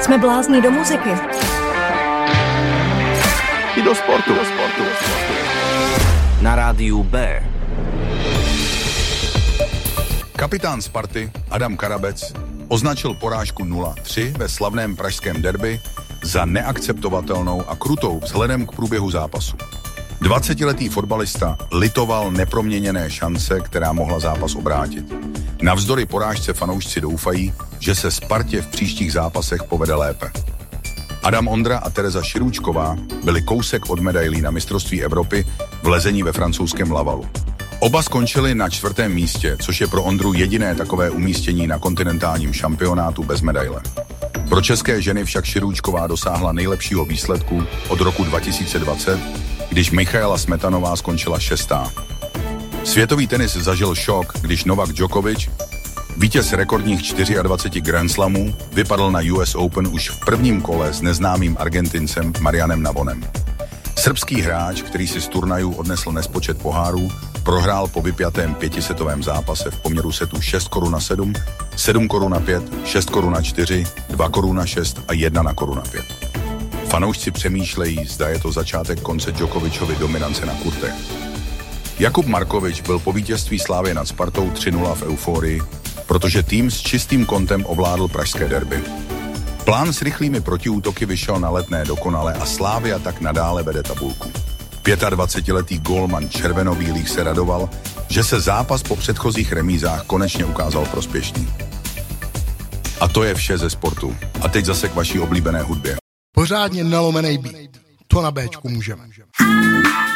Jsme blázni do muziky. I do sportu. Na rádiu B. Kapitán Sparty Adam Karabec označil porážku 0-3 ve slavném pražském derby za neakceptovatelnou a krutou vzhledem k průběhu zápasu. 20letý fotbalista litoval neproměněné šance, která mohla zápas obrátit. Navzdory porážce fanoušci doufají, že se Spartě v příštích zápasech povede lépe. Adam Ondra a Tereza Širůčková byli kousek od medailí na mistrovství Evropy v lezení ve francouzském Lavalu. Oba skončili na 4. místě, což je pro Ondru jediné takové umístění na kontinentálním šampionátu bez medaile. Pro české ženy však Širůčková dosáhla nejlepšího výsledku od roku 2020, když Michaela Smetanová skončila 6. Světový tenis zažil šok, když Novak Djokovic, vítěz rekordních 24 Grand Slamů, vypadl na US Open už v prvním kole s neznámým Argentincem Marianem Navonem. Srbský hráč, který si z turnajů odnesl nespočet pohárů, prohrál po vypjatém 5setovém zápase v poměru setů 6:7, 7:5, 6:4, 2:6 a 1:5. Fanoušci přemýšlejí, zda je to začátek konce Djokovicovy dominance na kurtech. Jakub Markovič byl po vítězství Slavie nad Spartou 3-0 v euforii, protože tým s čistým kontem ovládl pražské derby. Plán s rychlými protiútoky vyšel na Letné dokonale a Slavia tak nadále vede tabulku. 25letý gólman červenobílých se radoval, že se zápas po předchozích remízách konečně ukázal prospěšný. A to je vše ze sportu. A teď zase k vaší oblíbené hudbě. Pořádně nalomenej beat. To na Béčku můžeme.